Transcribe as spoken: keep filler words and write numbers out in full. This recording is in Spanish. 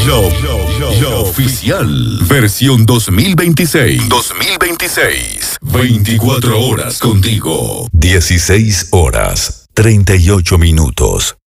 Yo, yo, yo, oficial. Versión dos mil veintiséis. dos mil veintiséis. veinticuatro horas contigo. dieciséis horas, treinta y ocho minutos.